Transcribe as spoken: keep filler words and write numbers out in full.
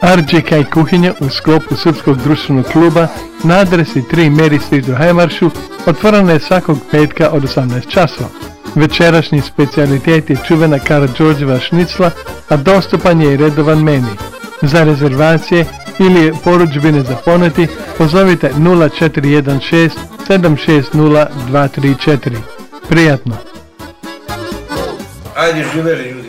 R J K kuhinja u sklopu Srpskog društvenog kluba na adresi tri Mary Street u Haymaršu otvorena je svakog petka od osamnaest časova. Večerašnji specijalitet je čuvena Karađorđeva šnicla, a dostupan je i redovan meni. Za rezervacije ili porudžbine za poneti pozovite nula četiri jedan šest sedam šest nula dva tri četiri. Prijatno! Ajde, živeli ljudi!